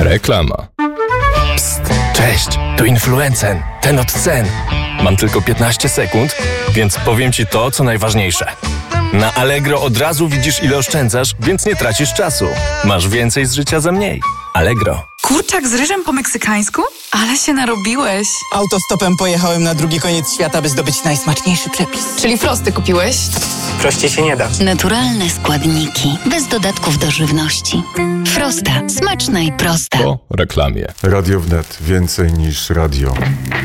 Reklama. Psst, cześć, tu Influencen, ten od cen. Mam tylko 15 sekund, więc powiem Ci to, co najważniejsze. Na Allegro od razu widzisz, ile oszczędzasz, więc nie tracisz czasu. Masz więcej z życia za mniej. Allegro. Kurczak z ryżem po meksykańsku? Ale się narobiłeś. Autostopem pojechałem na drugi koniec świata, by zdobyć najsmaczniejszy przepis. Czyli frosty kupiłeś? Prościej się nie da. Naturalne składniki, bez dodatków do żywności. Frosta. Smaczna i prosta. Po reklamie. Radio Wnet. Więcej niż radio.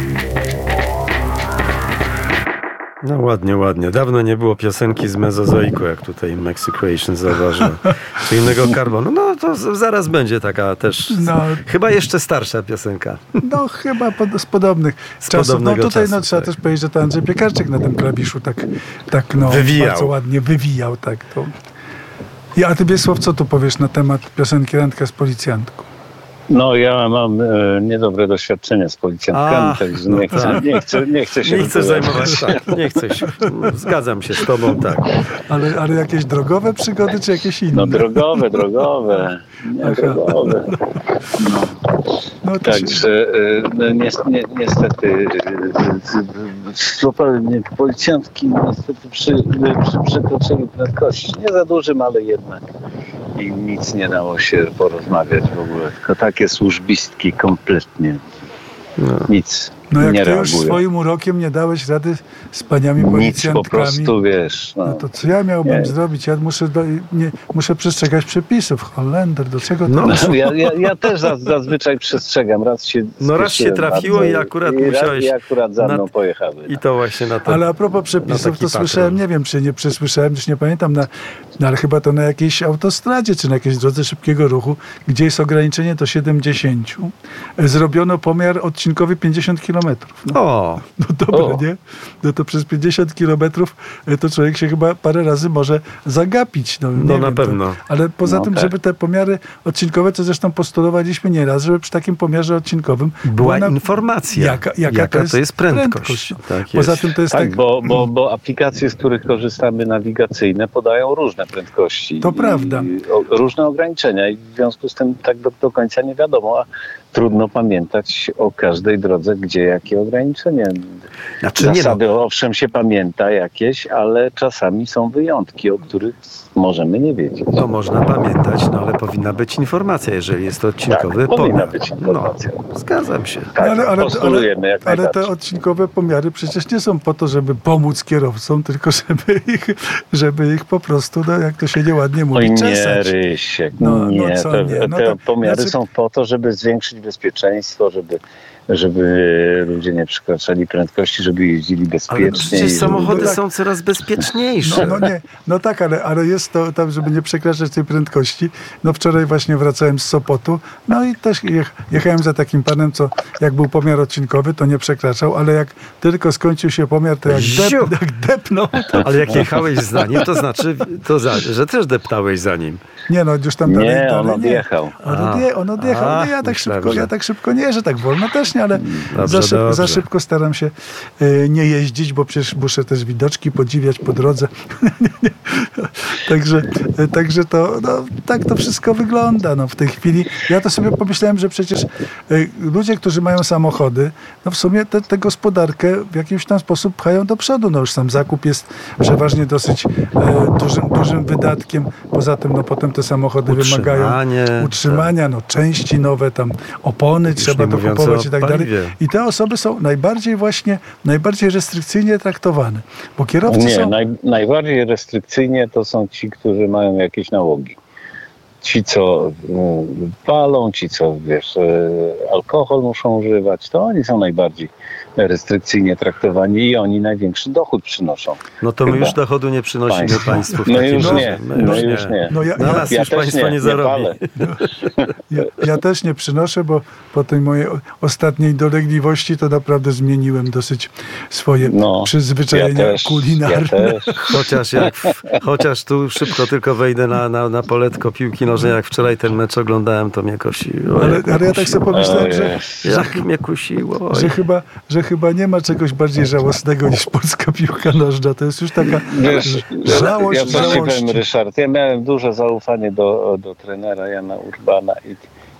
No ładnie. Dawno nie było piosenki z Mezozoiku, jak tutaj Mexicration zauważył. Czy innego karbonu. No to zaraz będzie taka też, chyba jeszcze starsza piosenka. No chyba z podobnych czasów. No tutaj czasu, trzeba też powiedzieć, że to Andrzej Piekarczyk na tym klawiszu tak wywijał. Bardzo ładnie wywijał. Tak, to. A ty, Wiesław, co tu powiesz na temat piosenki Randka z policjantką? No ja mam niedobre doświadczenie z policjantkami, także nie chcę się... Nie chcesz zajmować, tak, nie chcesz. Zgadzam się z tobą, tak. Ale jakieś drogowe przygody, czy jakieś inne? No drogowe. Drogowe. No, także niestety złapały mnie policjantki niestety przy przekroczeniu prędkości. Nie za dużym, ale jednak. I nic nie dało się porozmawiać w ogóle. Tylko takie służbistki kompletnie. Nic No jak nie ty reagują. już swoim urokiem nie dałeś rady z paniami policjantkami. Nic po prostu, wiesz. No to co ja miałbym zrobić? Ja muszę przestrzegać przepisów. Holender, do czego to? No, ja też zazwyczaj przestrzegam. Raz się trafiło i akurat musiałeś... I akurat za mną pojechały. I to właśnie na to. Ale a propos przepisów, to słyszałem, nie wiem, czy nie przesłyszałem, już nie pamiętam, ale chyba to na jakiejś autostradzie, czy na jakiejś drodze szybkiego ruchu, gdzie jest ograniczenie do 70, zrobiono pomiar odcinkowy 50 km. No dobra, nie? No to przez 50 km to człowiek się chyba parę razy może zagapić. No na pewno. Ale poza tym, żeby te pomiary odcinkowe, co zresztą postulowaliśmy nieraz, żeby przy takim pomiarze odcinkowym była informacja, jaka to jest prędkość. Tak poza tym to jest tak, bo aplikacje, z których korzystamy nawigacyjne, podają różne prędkości. To prawda. Różne ograniczenia i w związku z tym tak do końca nie wiadomo, a trudno pamiętać o każdej drodze, gdzie jakie ograniczenie. Zasady owszem się pamięta jakieś, ale czasami są wyjątki, o których możemy nie wiedzieć. To można pamiętać, ale powinna być informacja, jeżeli jest to odcinkowy pomiar. Powinna być informacja. Zgadzam się. Tak, ale te odcinkowe pomiary przecież nie są po to, żeby pomóc kierowcom, tylko żeby ich po prostu, jak to się nieładnie mówi, czesać. Nie, Rysiek, te pomiary są po to, żeby zwiększyć bezpieczeństwo, żeby ludzie nie przekraczali prędkości, żeby jeździli bezpiecznie. Ale przecież samochody są coraz bezpieczniejsze. Ale jest to tam, żeby nie przekraczać tej prędkości. No wczoraj właśnie wracałem z Sopotu, no i też jechałem za takim panem, co jak był pomiar odcinkowy, to nie przekraczał, ale jak tylko skończył się pomiar, to jak depnął. To... Ale jak jechałeś za nim, to znaczy, że też deptałeś za nim. Nie, no już tam dalej. Nie, on odjechał. On odjechał. Ja tak szybko nie jeżdżę, tak wolno też nie, ale za szybko staram się nie jeździć, bo przecież muszę też widoczki podziwiać po drodze. Także to tak to wszystko wygląda w tej chwili. Ja to sobie pomyślałem, że przecież ludzie, którzy mają samochody, no w sumie tę gospodarkę w jakiś tam sposób pchają do przodu. No już sam zakup jest przeważnie dosyć dużym wydatkiem. Poza tym potem te samochody wymagają utrzymania, części nowe, tam opony już trzeba to kupować i tak dalej. I te osoby są najbardziej restrykcyjnie traktowane. Bo kierowcy są... najbardziej restrykcyjnie to są ci, którzy mają jakieś nałogi. Ci, co palą, ci, co alkohol muszą używać, to oni są najbardziej restrykcyjnie traktowani i oni największy dochód przynoszą. No to my już dochodu nie przynosimy państwu. No już nie. Na nas już państwo nie zarobi. Ja też nie przynoszę, bo po tej mojej ostatniej dolegliwości to naprawdę zmieniłem dosyć swoje przyzwyczajenia kulinarne. Chociaż tu szybko tylko wejdę na poletko piłki nożnej, jak wczoraj ten mecz oglądałem, to mnie kusiło. Ale ja tak sobie pomyślałem, jak mnie kusiło. Że chyba nie ma czegoś bardziej żałosnego niż polska piłka nożna. To jest już taka żałość. Ja powiem, Ryszard, ja miałem duże zaufanie do trenera Jana Urbana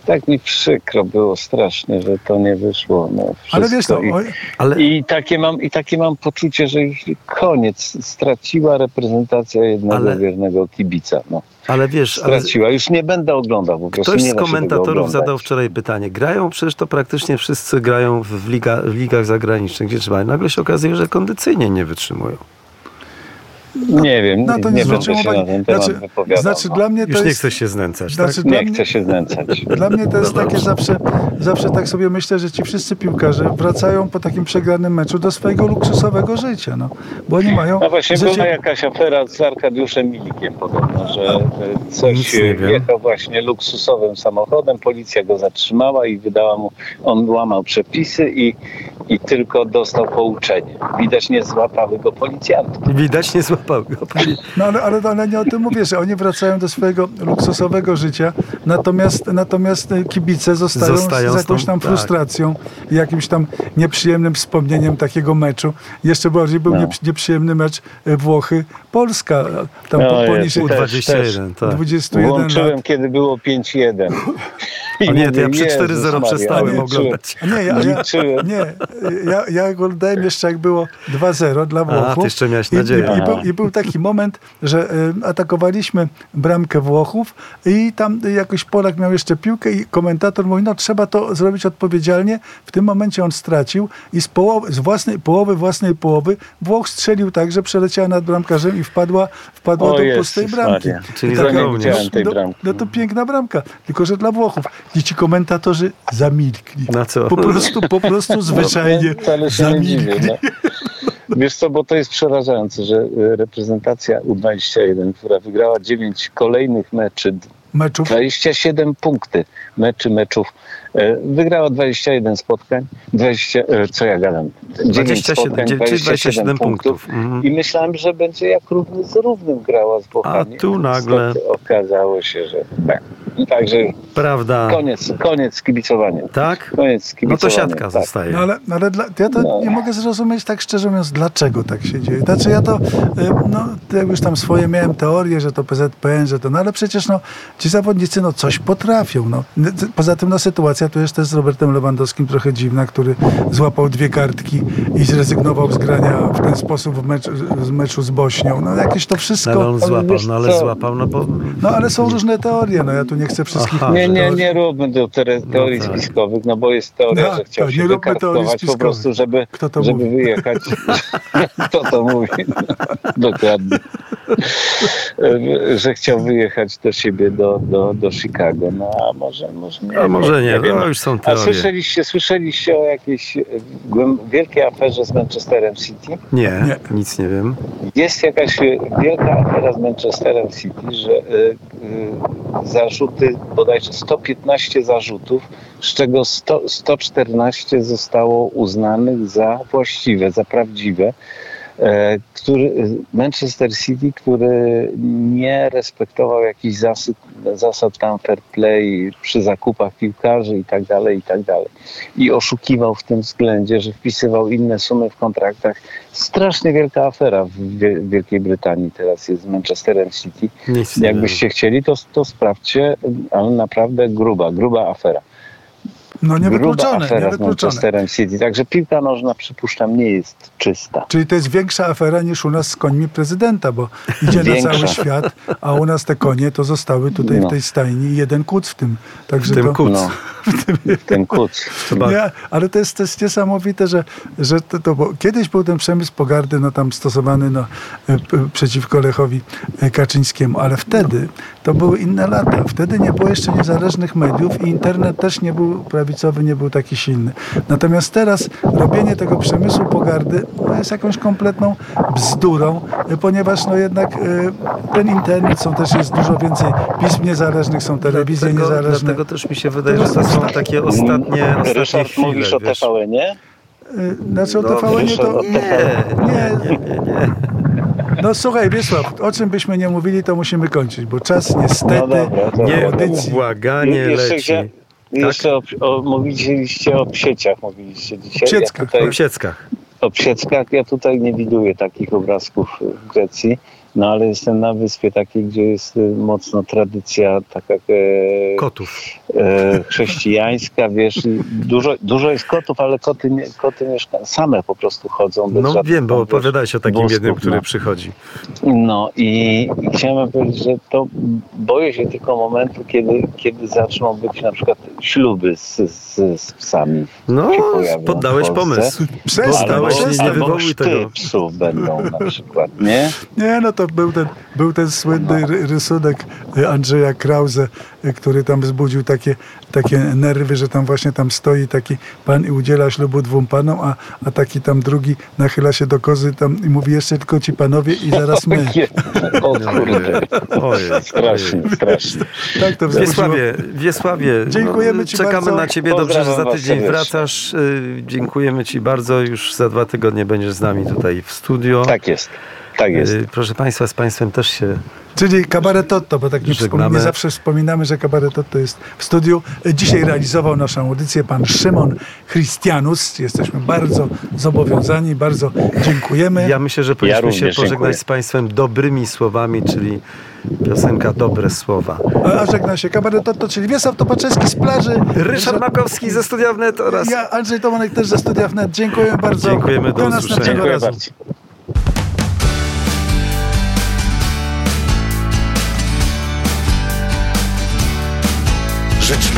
Tak mi przykro było strasznie, że to nie wyszło. No, Ale wiesz to, I takie mam poczucie, że już koniec. Straciła reprezentacja jednego wiernego kibica. No. Ale wiesz... Straciła. Już nie będę oglądał. Po prostu ktoś nie z da się tego komentatorów oglądać. zadał wczoraj pytanie. Grają, przecież to praktycznie wszyscy grają w ligach zagranicznych, gdzie trzeba. Nagle się okazuje, że kondycyjnie nie wytrzymują. Nie wiem, na to nie nie będę zwróciłem się na uwagi. ten temat wypowiadał. Znaczy dla mnie to Już nie jest... chcesz się znęcać, Znaczy, tak? Nie chcę się znęcać. Dla mnie to jest takie zawsze tak sobie myślę, że ci wszyscy piłkarze wracają po takim przegranym meczu do swojego luksusowego życia, no. Bo oni mają... No właśnie była jakaś afera z Arkadiuszem Milikiem podobno, że coś jechał właśnie luksusowym samochodem, policja go zatrzymała i wydała mu, on łamał przepisy i tylko dostał pouczenie. Widać nie złapały go policjanty. Widać nie złapał go. No ale nie o tym mówię, że oni wracają do swojego luksusowego życia, natomiast kibice zostają z jakąś tam frustracją i jakimś tam nieprzyjemnym wspomnieniem takiego meczu. Jeszcze bardziej był nieprzyjemny mecz Włochy-Polska. Tam poniżej 21, tak. 21 Włączyłem, lat. kiedy było 5-1. O nie, to ja przy 4-0 przestałem oglądać. Ja oglądałem jeszcze jak było 2-0 dla Włochów. A, ty jeszcze miałeś nadzieję. I był taki moment, że atakowaliśmy bramkę Włochów i tam jakoś Polak miał jeszcze piłkę i komentator mówi, no trzeba to zrobić odpowiedzialnie. W tym momencie on stracił i z własnej połowy Włoch strzelił tak, że przeleciała nad bramkarzem i wpadła do pustej bramki. Czyli no to piękna bramka. Tylko że dla Włochów. I ci komentatorzy zamilkli. Na co? Po prostu zwyczajnie zamilkli. Wiesz co, bo to jest przerażające, że reprezentacja U21, która wygrała 9 kolejnych meczów, 27 punkty meczów, wygrała 21 spotkań, 27 punktów. I myślałem, że będzie jak równy z równym grała z Włochami. A tu nagle okazało się, że tak. Także prawda. Koniec kibicowania. Tak? Koniec kibicowania. No to siatka zostaje. No ale ja to nie mogę zrozumieć, tak szczerze mówiąc, dlaczego tak się dzieje. Znaczy ja to, jak już tam swoje miałem teorie, że to PZPN, że to, ale przecież ci zawodnicy coś potrafią. Poza tym sytuacja tu jest też z Robertem Lewandowskim trochę dziwna, który złapał 2 kartki i zrezygnował z grania w ten sposób w meczu z Bośnią. Jakieś to wszystko... Ale on złapał, ale są różne teorie, ja tu nie chcę wszystkich... Nie róbmy do teorii spiskowych, bo jest teoria, że chciał się wykartkować po prostu, żeby wyjechać. Kto to mówi? Dokładnie. Że chciał wyjechać do siebie do Chicago. A może nie. A może nie, już są teorie. A słyszeliście o jakiejś wielkiej aferze z Manchesterem City? Nie, nic nie wiem. Jest jakaś wielka afera z Manchesterem City, że zarzuty, bodajże 115 zarzutów, z czego 114 zostało uznanych za właściwe, za prawdziwe. Manchester City, który nie respektował jakichś zasad tam fair play przy zakupach piłkarzy i tak dalej. I oszukiwał w tym względzie, że wpisywał inne sumy w kontraktach. Strasznie wielka afera w Wielkiej Brytanii teraz jest z Manchesterem City. Jakbyście chcieli, to sprawdźcie, ale naprawdę gruba afera. Niewykluczone. Z Manchesterem City. Także piłka nożna, przypuszczam, nie jest czysta. Czyli to jest większa afera niż u nas z końmi prezydenta, bo idzie na cały świat, a u nas te konie to zostały tutaj w tej stajni i jeden kuc w tym. Także ten kuc. Ale to jest niesamowite, że bo kiedyś był ten przemysł pogardy tam stosowany przeciwko Lechowi Kaczyńskiemu, ale wtedy to były inne lata. Wtedy nie było jeszcze niezależnych mediów i internet też nie był prawicowy, nie był taki silny. Natomiast teraz robienie tego przemysłu pogardy jest jakąś kompletną bzdurą, ponieważ jednak ten internet jest dużo więcej pism niezależnych, są telewizje niezależne. Dlatego też mi się wydaje, że to są takie ostatnie Ryszard, chwile. mówisz o TVN-ie? Znaczy o TVN-ie to... Nie. No słuchaj, Wiesław, o czym byśmy nie mówili, to musimy kończyć, bo czas niestety nieubłaganie leci. Jeszcze mówiliście o psieciach, mówiliście dzisiaj. O psieckach. O psieckach. Ja tutaj nie widuję takich obrazków w Grecji. No ale jestem na wyspie takiej, gdzie jest mocno tradycja taka Kotów. chrześcijańska, wiesz, i dużo jest kotów, ale koty same po prostu chodzą. Bez No żadnych wiem, bo tam, opowiadałeś o takim wózków, jednym, który no. przychodzi. No i chciałem powiedzieć, że to boję się tylko momentu, kiedy zaczną być na przykład śluby z psami. No, się pojawią poddałeś w Polsce. pomysł. Przestań, nie wywołuj chrzty tego. psów będą na przykład, nie? Nie, no to był ten słynny rysunek Andrzeja Krause, który tam wzbudził takie nerwy, że tam właśnie tam stoi taki pan i udziela ślubu 2 panom, a taki tam drugi nachyla się do kozy tam i mówi jeszcze tylko ci panowie i zaraz my. O kurde. Ojej, Strasznie. Tak to wzbudziło. Wiesławie, Dziękujemy ci czekamy bardzo. na ciebie. Dobrze, że Pozdrawiam za was tydzień serdecznie. wracasz. Dziękujemy ci bardzo. Już za 2 tygodnie będziesz z nami tutaj w studio. Tak jest. Proszę państwa, z państwem też się... Czyli Kabaret Otto, bo tak Żegnamy. nie zawsze wspominamy, że Kabaret Otto jest w studiu. Dzisiaj realizował naszą audycję pan Szymon Christianus. Jesteśmy bardzo zobowiązani, bardzo dziękujemy. Ja myślę, że powinniśmy się również pożegnać dziękuję. z państwem dobrymi słowami, czyli piosenka Dobre Słowa. A żegna się Kabaret Otto, czyli Wiesław Topaczewski z plaży. Ryszard Makowski ze Studia Wnet oraz... Ja, Andrzej Tomanek też ze Studia Wnet. Dziękuję bardzo. Dziękujemy, do następnego usłyszenia. Dziękuję razu. bardzo.